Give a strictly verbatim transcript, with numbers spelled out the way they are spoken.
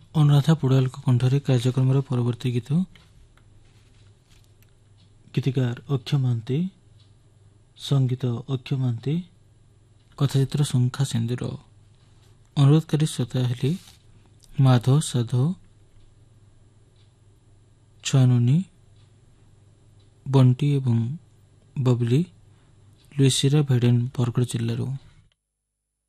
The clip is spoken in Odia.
ଅନୁରାଧା ପୋଡ଼ାଲଙ୍କ କଣ୍ଠରେ କାର୍ଯ୍ୟକ୍ରମର ପରବର୍ତ୍ତୀ ଗୀତ ଗୀତିକାର ଅକ୍ଷୟ ମହାନ୍ତି, ସଙ୍ଗୀତ ଅକ୍ଷୟ ମହାନ୍ତି, କଥାଚିତ୍ର ଶଙ୍ଖା ସିନ୍ଦୁର। ଅନୁରୋଧକାରୀ ଶ୍ରୋତା ହେଲେ ମାଧବ, ସାଧବ, ଛାନୁନି, ବଣ୍ଟି ଏବଂ ବବଲି ଲୁଇସିରା ଭେଡେନ୍ ବରଗଡ଼ ଜିଲ୍ଲାରୁ।